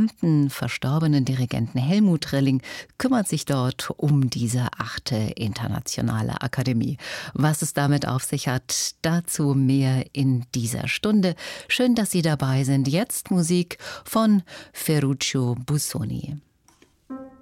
berühmten verstorbenen Dirigenten Helmut Rilling kümmert sich dort um diese 8. Internationale Akademie. Was es damit auf sich hat, dazu mehr in dieser Stunde. Schön, dass Sie dabei sind. Jetzt Musik von Ferruccio Busoni.